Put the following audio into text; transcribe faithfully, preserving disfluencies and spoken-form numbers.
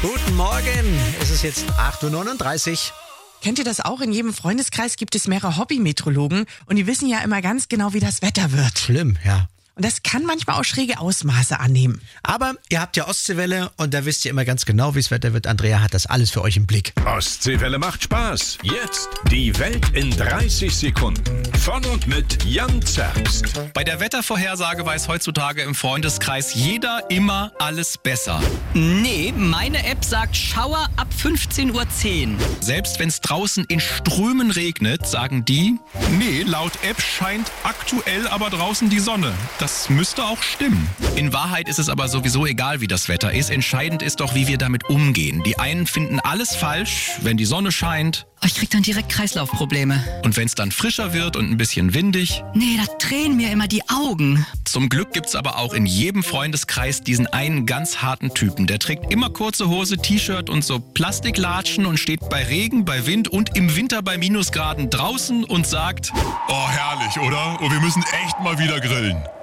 Guten Morgen, es ist jetzt acht Uhr neununddreißig. Kennt ihr das auch? In jedem Freundeskreis gibt es mehrere Hobby-Meteorologen und die wissen ja immer ganz genau, wie das Wetter wird. Schlimm, ja. Und das kann manchmal auch schräge Ausmaße annehmen. Aber ihr habt ja Ostseewelle und da wisst ihr immer ganz genau, wie es Wetter wird. Andrea hat das alles für euch im Blick. Ostseewelle macht Spaß. Jetzt die Welt in dreißig Sekunden. Von und mit Jan Zerbst. Bei der Wettervorhersage weiß heutzutage im Freundeskreis jeder immer alles besser. Nee, meine App sagt Schauer ab fünfzehn Uhr zehn. Selbst wenn es draußen in Strömen regnet, sagen die, nee, laut App scheint aktuell aber draußen die Sonne. Das müsste auch stimmen. In Wahrheit ist es aber sowieso egal, wie das Wetter ist. Entscheidend ist doch, wie wir damit umgehen. Die einen finden alles falsch, wenn die Sonne scheint. Oh, ich krieg dann direkt Kreislaufprobleme. Und wenn es dann frischer wird und ein bisschen windig. Nee, da drehen mir immer die Augen. Zum Glück gibt's aber auch in jedem Freundeskreis diesen einen ganz harten Typen. Der trägt immer kurze Hose, T-Shirt und so Plastiklatschen und steht bei Regen, bei Wind und im Winter bei Minusgraden draußen und sagt: Oh, herrlich, oder? Und wir müssen echt mal wieder grillen.